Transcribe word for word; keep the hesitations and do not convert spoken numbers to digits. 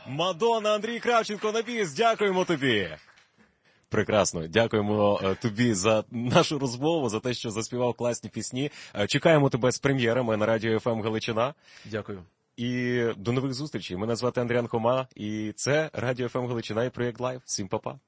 Мадонна, Андрій Кравченко на біс. Дякуємо тобі. Прекрасно. Дякуємо е, тобі за нашу розмову, за те, що заспівав класні пісні. Е, чекаємо тебе з прем'єрами на радіо еф ем Галичина. Дякую. І до нових зустрічей. Мене звати Андріан Хома, і це радіо еф ем Галичина і проєкт Лайв. Всім па-па.